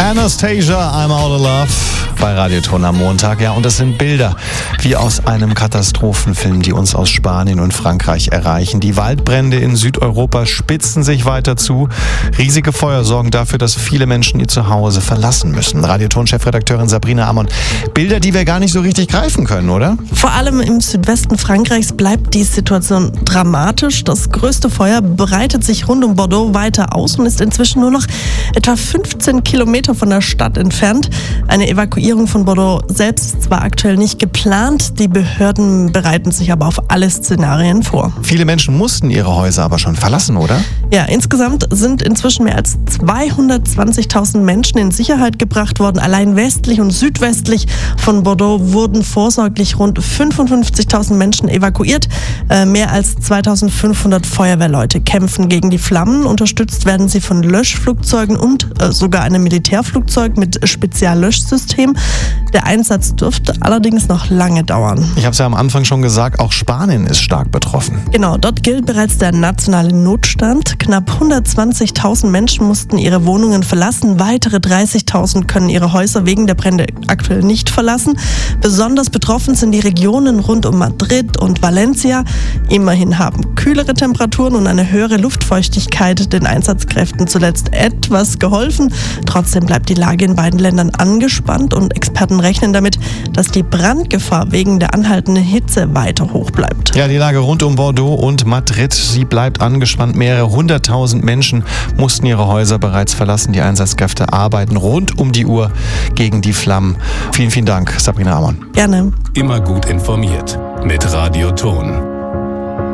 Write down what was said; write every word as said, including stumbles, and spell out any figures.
Anastasia, I'm Out of Love bei Radioton am Montag. Ja, und das sind Bilder wie aus einem Katastrophenfilm, die uns aus Spanien und Frankreich erreichen. Die Waldbrände in Südeuropa spitzen sich weiter zu. Riesige Feuer sorgen dafür, dass viele Menschen ihr Zuhause verlassen müssen. Radioton-Chefredakteurin Sabrina Amon. Bilder, die wir gar nicht so richtig greifen können, oder? Vor allem im Südwesten Frankreichs bleibt die Situation dramatisch. Das größte Feuer breitet sich rund um Bordeaux weiter aus und ist inzwischen nur noch etwa fünfzehn Kilometer von der Stadt entfernt. Eine Evakuierung von Bordeaux selbst ist zwar aktuell nicht geplant, die Behörden bereiten sich aber auf alle Szenarien vor. Viele Menschen mussten ihre Häuser aber schon verlassen, oder? Ja, insgesamt sind inzwischen mehr als zweihundertzwanzigtausend Menschen in Sicherheit gebracht worden. Allein westlich und südwestlich von Bordeaux wurden vorsorglich rund fünfundfünfzigtausend Menschen evakuiert. Äh, mehr als zweitausendfünfhundert Feuerwehrleute kämpfen gegen die Flammen. Unterstützt werden sie von Löschflugzeugen und äh, sogar einem Militärflugzeug mit Speziallöschsystem. Der Einsatz dürfte allerdings noch lange dauern. Ich habe es ja am Anfang schon gesagt, auch Spanien ist stark betroffen. Genau, dort gilt bereits der nationale Notstand. Knapp hundertzwanzigtausend Menschen mussten ihre Wohnungen verlassen. Weitere dreißigtausend können ihre Häuser wegen der Brände aktuell nicht verlassen. Besonders betroffen sind die Regionen rund um Madrid und Valencia. Immerhin haben kühlere Temperaturen und eine höhere Luftfeuchtigkeit den Einsatzkräften zuletzt etwas geholfen. Trotzdem bleibt die Lage in beiden Ländern angespannt und Experten rechnen damit, dass die Brandgefahr wegen der anhaltenden Hitze weiter hoch bleibt. Ja, die Lage rund um Bordeaux und Madrid, sie bleibt angespannt. Mehrere hunderttausend Menschen mussten ihre Häuser bereits verlassen. Die Einsatzkräfte arbeiten rund um die Uhr gegen die Flammen. Vielen, vielen Dank, Sabrina Amon. Gerne. Immer gut informiert mit Radioton.